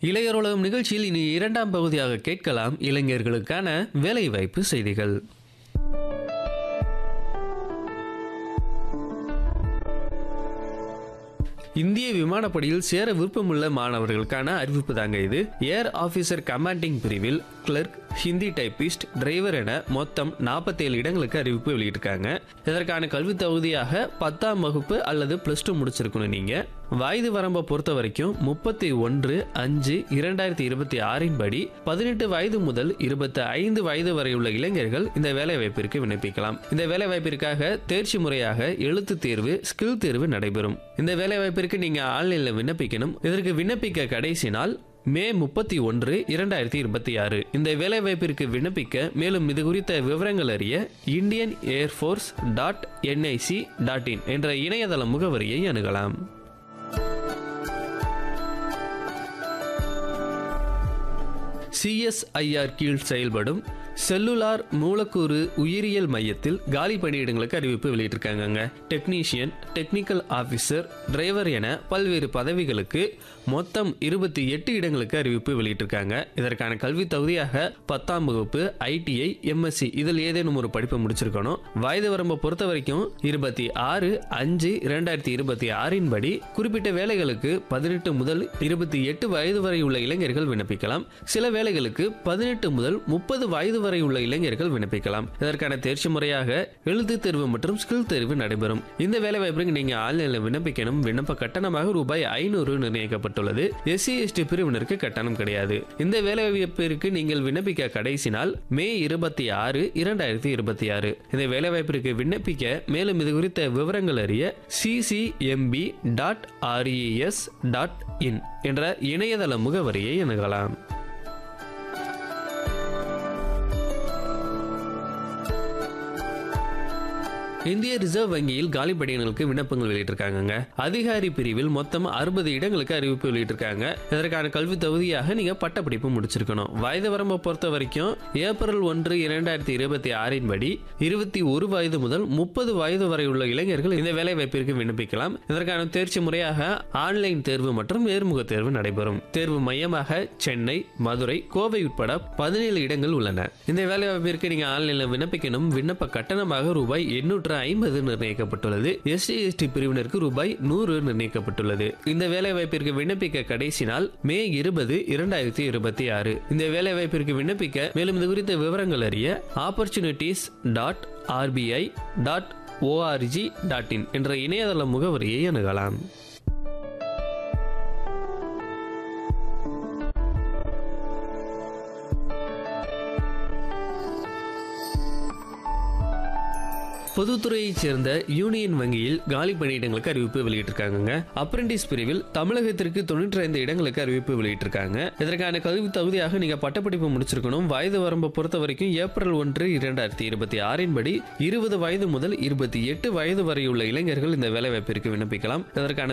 இளையர் உலகம் நிகழ்ச்சியில் இனி இரண்டாம் பகுதியாக கேட்கலாம் இளைஞர்களுக்கான வேலைவாய்ப்பு செய்திகள். இந்திய விமானப்படையில் சேர விருப்பமுள்ள மாணவர்களுக்கான அறிவிப்பு தாங்க இது. ஏர் ஆபீசர் கமாண்டிங் பிரிவில் கிளர்க், ஹிந்தி டைபிஸ்ட், டிரைவர் என மொத்தம் 47 இடங்களுக்கு அறிவிப்பு வெளியிட்டிருக்காங்க. இதற்கான கல்வி தகுதியாக 10ஆம் வகுப்பு அல்லது +2 முடிச்சிருக்கணும். நீங்க வயது வரம்பை பொறுத்த வரைக்கும் 31/5/2026 படி 18 வயது முதல் 25 வயது வரை உள்ள இளைஞர்கள் இந்த வேலை வாய்ப்பிற்கு விண்ணப்பிக்கலாம். இந்த வேலை வாய்ப்பிற்காக தேர்ச்சி முறையாக எழுத்து தேர்வு, ஸ்கில் தேர்வு நடைபெறும். இந்த வேலை வாய்ப்பிற்கு நீங்க ஆன்லைன்ல விண்ணப்பிக்கணும். இதற்கு விண்ணப்பிக்க கடைசி நாள் மே 31, 2026. இந்த வேலை வாய்ப்பிற்கு விண்ணப்பிக்க மேலும் இது குறித்த விவரங்கள் அறிய indianairforce.nic.in என்ற இணையதள முகவரியை அணுகலாம். CSIR கீழ் செயல்படும் செல்லுலார் மூலக்கூறு உயிரியல் மையத்தில் காலி பணியிடங்களுக்கு அறிவிப்பு வெளியிட்டிருக்காங்க. டெக்னீஷியன், டெக்னிக்கல் ஆபீசர், டிரைவர் என பல்வேறு பதவிகளுக்கு மொத்தம் 28 இடங்களுக்கு அறிவிப்பு வெளியிட்டிருக்காங்க. இதற்கான கல்வி தகுதியாக 10ஆம் வகுப்பு, ITI, MSc இதில் ஏதேனும் ஒரு படிப்பை முடிச்சிருக்கணும். வயது வரம்பை பொறுத்த வரைக்கும் 26/5/2026 படி குறிப்பிட்ட வேலைகளுக்கு 18 முதல் 28 வயது வரை உள்ள இளைஞர்கள் விண்ணப்பிக்கலாம். சில வேலைகளுக்கு 18 முதல் 30 வயது வரை உள்ள இளைஞர்கள் விண்ணப்பிக்கலாம். இதற்கான தேர்ச்சி முறையாக எழுத்து தேர்வு மற்றும் ஸ்கில் தேர்வு நடைபெறும். இந்த வேலை வாய்ப்புக்கு நீங்க ஆன்லைன்ல விண்ணப்பிக்கணும். விண்ணப்ப கட்டணமாக ₹500 நிர்ணயிக்கப்பட்டுள்ளது. SC/ST பிரிவினருக்கு கட்டணம் கிடையாது. இந்த வேலை வாய்ப்பிற்கு நீங்கள் விண்ணப்பிக்க கடைசி நாள் மே 26, 2026. இந்த வேலை வாய்ப்பிற்கு விண்ணப்பிக்க மேலும் இது குறித்த விவரங்கள் அறிய ccmb.res.in என்ற இணையதள முகவரியை அணுகலாம். இந்திய ரிசர்வ் வங்கியில் காலி பணியிடங்களுக்கு விண்ணப்பங்கள் வெளியிட்டிருக்காங்க. அதிகாரி பிரிவில் மொத்தம் 60 இடங்களுக்கு அறிவிப்பு வெளியிட்டிருக்காங்க. இதற்கான கல்வி தகுதியாக நீங்க பட்டப்படிப்பு முடிச்சிருக்கணும். வயது வரம்பை பொறுத்த வரைக்கும் ஏப்ரல் 1, 2026 படி 21 வயது முதல் 30 வயது வரை உள்ள இளைஞர்கள் இந்த வேலை வாய்ப்பிற்கு விண்ணப்பிக்கலாம். இதற்கான தேர்ச்சி முறையாக ஆன்லைன் தேர்வு மற்றும் நேர்முக தேர்வு நடைபெறும். தேர்வு மையமாக சென்னை, மதுரை, கோவை உட்பட 17 இடங்கள் உள்ளன. இந்த வேலை வாய்ப்பிற்கு நீங்க ஆன்லைன்ல விண்ணப்பிக்கணும். விண்ணப்ப கட்டணமாக ₹850 நிர்ணயிக்கப்பட்டுள்ளது. SC/ST பிரிவினருக்கு ₹100 நிர்ணயிக்கப்பட்டுள்ளது. இந்த வேலை வாய்ப்பிற்கு விண்ணப்பிக்க கடைசி நாள் மே 20, 2026. இந்த வேலை வாய்ப்பிற்கு விண்ணப்பிக்க மேலும் இது குறித்த விவரங்கள் அறிய opportunities.rbi.org.in என்ற இணையதள முகவரியை அணுகலாம். பொதுத்துறையைச் சேர்ந்த யூனியன் வங்கியில் காலி பணியிடங்களுக்கு அறிவிப்பு வெளியிட்டிருக்காங்க. அப்ரெண்டிஸ் பிரிவில் தமிழகத்திற்கு 95 இடங்களுக்கு அறிவிப்பு வெளியிட்டிருக்காங்க. இதற்கான கல்வி தகுதியாக நீங்க பட்டப்படிப்பு முடிச்சிருக்கணும். வயது வரம்பை பொறுத்த வரைக்கும் ஏப்ரல் 1, 2026 படி 20 வயது முதல் 28 வயது வரை உள்ள இளைஞர்கள் இந்த வேலை வாய்ப்பிற்கு விண்ணப்பிக்கலாம். இதற்கான